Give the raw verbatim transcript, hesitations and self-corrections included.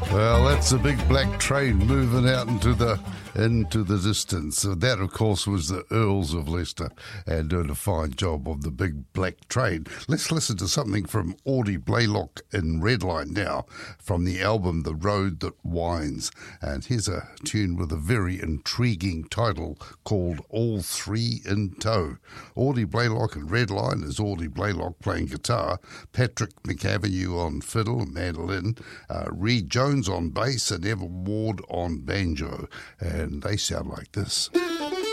Well, that's a big black train moving out into the into the distance. So that, of course, was the Earls of Leicester and doing a fine job of the big black train. Let's listen to something from Audie Blaylock in Redline now from the album The Road That Winds. And here's a tune with a very intriguing title called All Three in Tow. Audie Blaylock in Redline is Audie Blaylock playing guitar, Patrick McAvenue on fiddle and mandolin, uh, Reed Jones on bass and Evan Ward on banjo, and they sound like this.